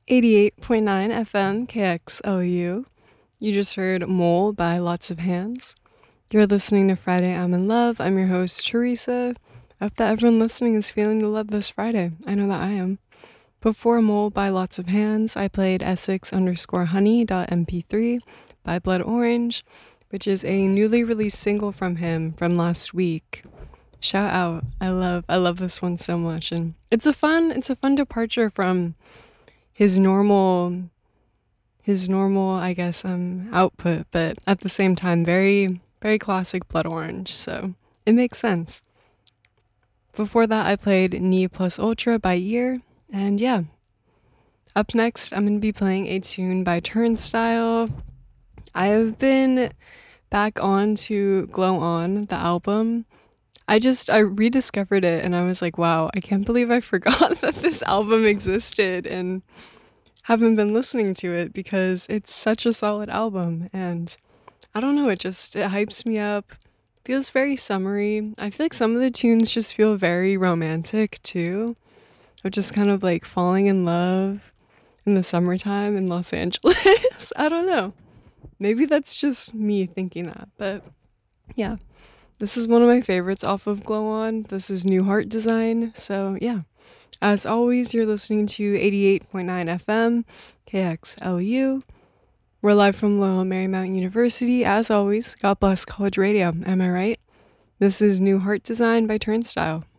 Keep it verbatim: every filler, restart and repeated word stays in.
eighty-eight point nine F M K X L U. You just heard Mole by Lots of Hands. You're listening to Friday I'm in Love. I'm your host, Teresa. I hope that everyone listening is feeling the love this Friday. I know that I am. Before Mole by Lots of Hands, I played Essex underscore honey dot M P three by Blood Orange, which is a newly released single from him from last week. Shout out. I love I love this one so much, and it's a fun it's a fun departure from his normal his normal I guess um output, but at the same time very very classic Blood Orange, so it makes sense. Before that I played Knee Plus Ultra by Ear, and yeah. Up next I'm gonna be playing a tune by Turnstile. I've been back on to Glow On, the album. I just I rediscovered it and I was like, wow, I can't believe I forgot that this album existed and haven't been listening to it because it's such a solid album, and I don't know, it just it hypes me up. Feels very summery. I feel like some of the tunes just feel very romantic too. Of just kind of like falling in love in the summertime in Los Angeles. I don't know. Maybe that's just me thinking that, but yeah. This is one of my favorites off of Glow On. This is New Heart Design. So yeah. As always, you're listening to eighty-eight point nine F M, K X L U. We're live from Loyola Marymount University. As always, God bless college radio, am I right? This is New Heart Design by Turnstile.